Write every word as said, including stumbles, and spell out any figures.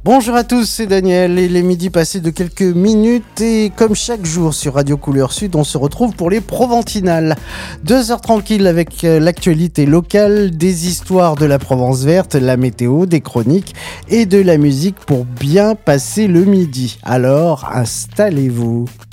Bonjour à tous, c'est Daniel. Il est midi passé de quelques minutes et comme chaque jour sur Radio Couleur Sud, on se retrouve pour les Proventinales. Deux heures tranquilles avec l'actualité locale, des histoires de la Provence verte, la météo, des chroniques et de la musique pour bien passer le midi. Alors, installez-vous.